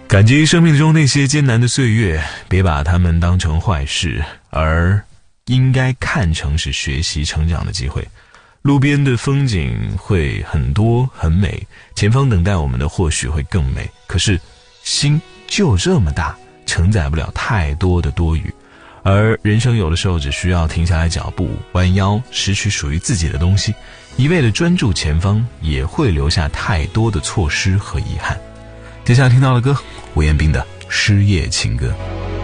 感激生命中那些艰难的岁月，别把它们当成坏事，而应该看成是学习成长的机会。路边的风景会很多很美，前方等待我们的或许会更美，可是心就这么大，承载不了太多的多余。而人生有的时候只需要停下来脚步，弯腰拾取属于自己的东西，一味的专注前方，也会留下太多的错失和遗憾。接下来听到的歌，吴彦斌的《失业情歌》。